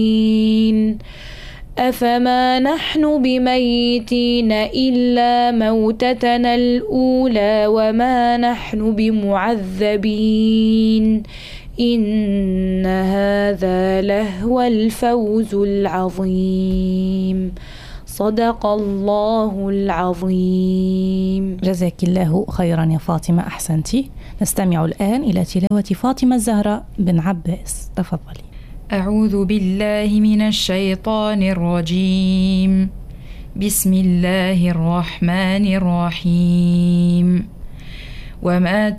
أفما نحن بميتين إلا موتتنا الأولى وما نحن بمعذبين إن هذا لهو الفوز العظيم. صدق الله العظيم. جزاك الله خيرا يا فاطمة، أحسنتي. نستمع الآن إلى تلاوة فاطمة الزهراء بن عباس، تفضلي. أعوذ بالله من الشيطان الرجيم. بسم الله الرحمن الرحيم. وما